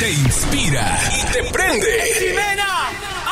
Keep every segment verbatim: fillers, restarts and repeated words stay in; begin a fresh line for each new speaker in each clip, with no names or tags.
te inspira y te prende.
¡Ximena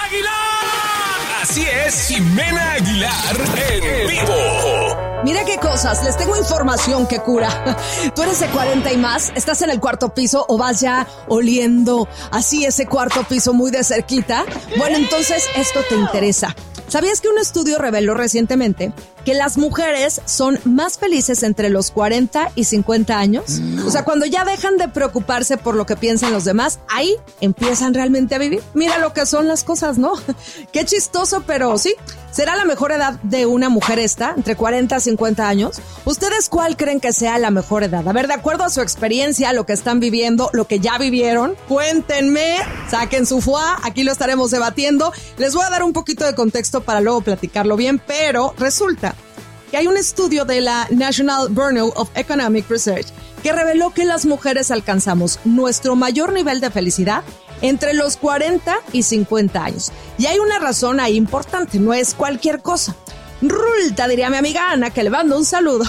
Aguilar!
Así es, Ximena Aguilar en vivo.
Mira qué cosas, les tengo información que cura. Tú eres de cuarenta y más, estás en el cuarto piso o vas ya oliendo así ese cuarto piso muy de cerquita. Bueno, entonces esto te interesa. ¿Sabías que un estudio reveló recientemente que las mujeres son más felices entre los cuarenta y cincuenta años? No. O sea, cuando ya dejan de preocuparse por lo que piensan los demás, ahí empiezan realmente a vivir. Mira lo que son las cosas, ¿no? Qué chistoso, pero sí. ¿Será la mejor edad de una mujer esta, entre cuarenta y cincuenta años? ¿Ustedes cuál creen que sea la mejor edad? A ver, de acuerdo a su experiencia, lo que están viviendo, lo que ya vivieron, cuéntenme, saquen su foie, aquí lo estaremos debatiendo. Les voy a dar un poquito de contexto para luego platicarlo bien, pero resulta que hay un estudio de la National Bureau of Economic Research que reveló que las mujeres alcanzamos nuestro mayor nivel de felicidad entre los cuarenta y cincuenta años. Y hay una razón ahí importante, no es cualquier cosa. Resulta, diría mi amiga Ana, que le mando un saludo,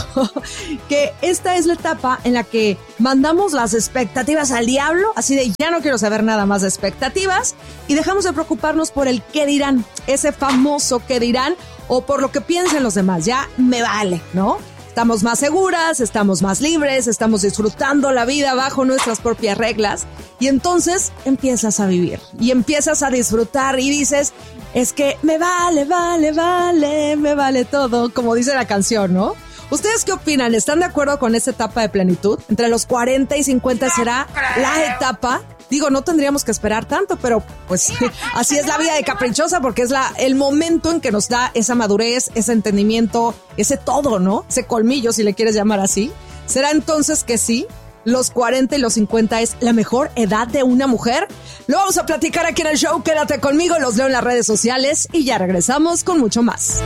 que esta es la etapa en la que mandamos las expectativas al diablo, así de ya no quiero saber nada más de expectativas, y dejamos de preocuparnos por el qué dirán, ese famoso qué dirán, o por lo que piensen los demás, ya me vale, ¿no? Estamos más seguras, estamos más libres, estamos disfrutando la vida bajo nuestras propias reglas y entonces empiezas a vivir y empiezas a disfrutar y dices, es que me vale, vale, vale, me vale todo, como dice la canción, ¿no? ¿Ustedes qué opinan? ¿Están de acuerdo con esta etapa de plenitud? Entre los cuarenta y cincuenta será la etapa. Digo, no tendríamos que esperar tanto, pero pues así es la vida de caprichosa porque es la el momento en que nos da esa madurez, ese entendimiento, ese todo, ¿no? Ese colmillo, si le quieres llamar así. ¿Será entonces que sí? ¿Los cuarenta y los cincuenta es la mejor edad de una mujer? Lo vamos a platicar aquí en el show. Quédate conmigo, los leo en las redes sociales y ya regresamos con mucho más.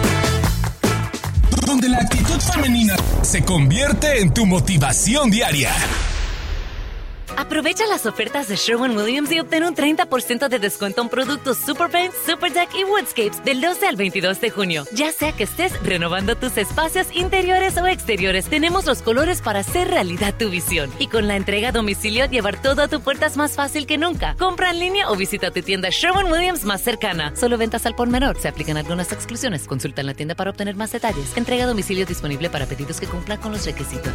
Donde la actitud femenina se convierte en tu motivación diaria.
Aprovecha las ofertas de Sherwin-Williams y obtén un treinta por ciento de descuento en productos Super Paint, Super Deck y Woodscapes del doce al veintidós de junio. Ya sea que estés renovando tus espacios interiores o exteriores, tenemos los colores para hacer realidad tu visión. Y con la entrega a domicilio, llevar todo a tu puerta es más fácil que nunca. Compra en línea o visita tu tienda Sherwin-Williams más cercana. Solo ventas al por menor. Se aplican algunas exclusiones. Consulta en la tienda para obtener más detalles. Entrega a domicilio disponible para pedidos que cumplan con los requisitos.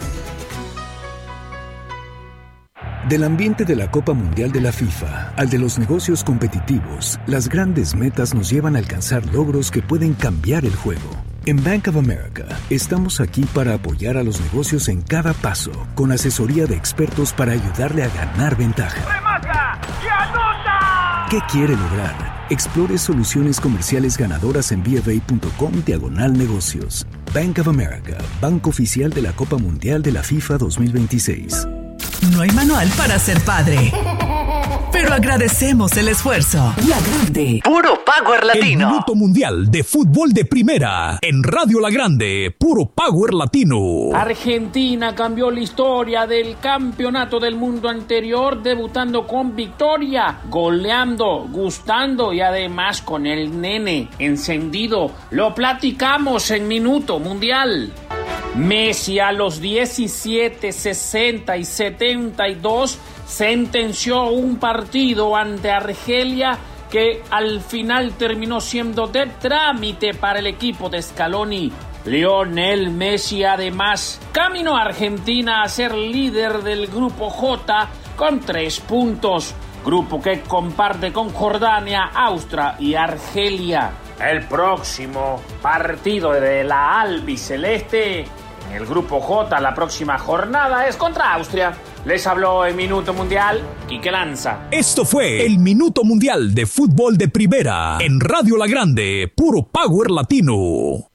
Del ambiente de la Copa Mundial de la FIFA al de los negocios competitivos, las grandes metas nos llevan a alcanzar logros que pueden cambiar el juego. En Bank of America, estamos aquí para apoyar a los negocios en cada paso, con asesoría de expertos para ayudarle a ganar ventaja.
¡Remata y anota!
¿Qué quiere lograr? Explore soluciones comerciales ganadoras en bfa.com diagonal negocios. Bank of America, banco oficial de la Copa Mundial de la FIFA dos mil veintiséis.
No hay manual para ser padre, pero agradecemos el esfuerzo.
La Grande, puro Power Latino.
El Minuto Mundial de Fútbol de Primera en Radio La Grande, puro Power Latino.
Argentina cambió la historia del campeonato del mundo anterior, debutando con victoria, goleando, gustando y además con el nene encendido. Lo platicamos en Minuto Mundial. Messi a los diecisiete, sesenta y setenta y dos sentenció un partido ante Argelia que al final terminó siendo de trámite para el equipo de Scaloni. Lionel Messi además caminó a Argentina a ser líder del grupo J con tres puntos, grupo que comparte con Jordania, Austria y Argelia. El próximo partido de la albiceleste en el grupo J, la próxima jornada, es contra Austria. Les habló en Minuto Mundial Quique Lanza.
Esto fue el Minuto Mundial de Fútbol de Primera en Radio La Grande, puro Power Latino.